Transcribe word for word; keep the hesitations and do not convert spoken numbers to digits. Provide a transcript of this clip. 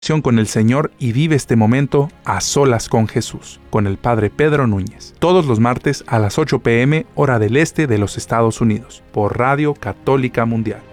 con el Señor y vive este momento a solas con Jesús, con el Padre Pedro Núñez, todos los martes a las ocho p m hora del este de los Estados Unidos, por Radio Católica Mundial.